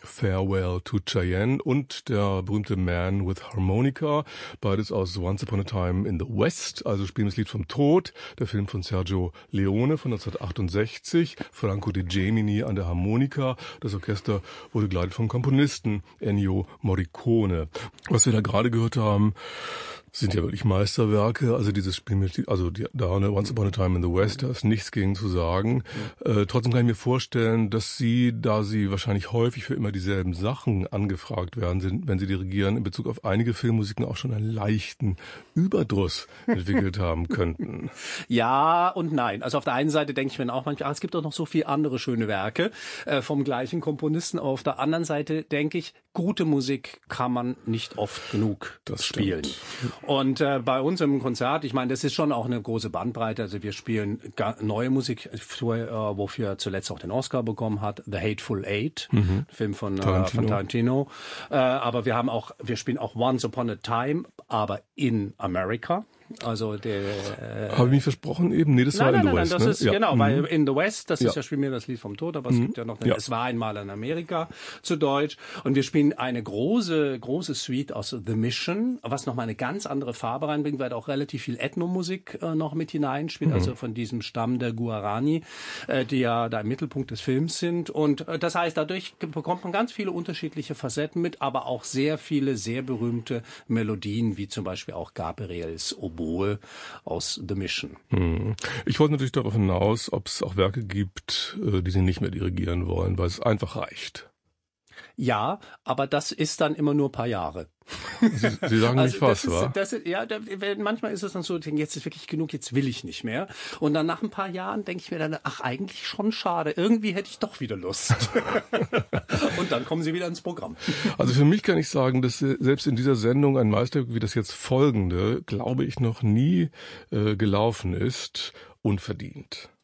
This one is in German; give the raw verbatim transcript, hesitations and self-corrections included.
Farewell to Cheyenne und der berühmte Man with Harmonica, beides aus Once Upon a Time in the West, also spielen das Lied vom Tod, der Film von Sergio Leone von neunzehnhundertachtundsechzig, Franco De Gemini an der Harmonika, das Orchester wurde geleitet vom Komponisten Ennio Morricone. Was wir da gerade gehört haben, sind ja wirklich Meisterwerke, also dieses Spiel mit, also die, da eine Once Upon a Time in the West, da ist nichts gegen zu sagen. Ja. Äh, trotzdem kann ich mir vorstellen, dass Sie, da Sie wahrscheinlich häufig für immer dieselben Sachen angefragt werden, sind, wenn Sie dirigieren, in Bezug auf einige Filmmusiken auch schon einen leichten Überdruss entwickelt haben könnten. Ja und nein. Also auf der einen Seite denke ich mir auch manchmal, ach, es gibt doch noch so viele andere schöne Werke äh, vom gleichen Komponisten. Auf der anderen Seite denke ich, gute Musik kann man nicht oft genug das spielen. Stimmt. Und äh, bei uns im Konzert, ich meine, das ist schon auch eine große Bandbreite. Also wir spielen ga- neue Musik, für, äh, wofür zuletzt auch den Oscar bekommen hat, The Hateful Eight, mhm. Film von Tarantino. Äh, von Tarantino. Äh, aber wir haben auch, wir spielen auch Once Upon a Time, aber in America. Also der. Äh, Habe ich mich versprochen eben? Nee, das nein, war nein, in the nein, West. das ne? ist ja. genau, mhm. weil in the West, das ja. ist ja spielen wir das Lied vom Tod, aber es mhm. gibt ja noch, ja. es war einmal in Amerika zu Deutsch und wir spielen eine große, große Suite aus The Mission, was nochmal eine ganz andere Farbe reinbringt, weil da auch relativ viel Ethnomusik äh, noch mit hineinspielt, mhm. also von diesem Stamm der Guarani, äh, die ja da im Mittelpunkt des Films sind und äh, das heißt, dadurch bekommt man ganz viele unterschiedliche Facetten mit, aber auch sehr viele sehr berühmte Melodien, wie zum Beispiel auch Gabriels Oboe aus The Mission. Ich wollte natürlich darauf hinaus, ob es auch Werke gibt, die Sie nicht mehr dirigieren wollen, weil es einfach reicht. Ja, aber das ist dann immer nur ein paar Jahre. Sie, Sie sagen also nicht was, das wa? Ist, das ist, ja, manchmal ist es dann so, jetzt ist wirklich genug, jetzt will ich nicht mehr. Und dann nach ein paar Jahren denke ich mir dann, ach, eigentlich schon schade. Irgendwie hätte ich doch wieder Lust. Und dann kommen Sie wieder ins Programm. Also für mich kann ich sagen, dass selbst in dieser Sendung ein Meisterwerk wie das jetzt folgende, glaube ich, noch nie äh, gelaufen ist, unverdient.